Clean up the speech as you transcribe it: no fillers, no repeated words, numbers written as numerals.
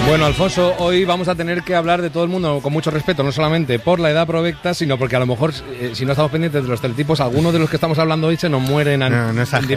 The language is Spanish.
Bueno, Alfonso, hoy vamos a tener que hablar de todo el mundo con mucho respeto, no solamente por la edad provecta, sino porque a lo mejor, si no estamos pendientes de los teletipos, algunos de los que estamos hablando hoy se nos mueren en directo.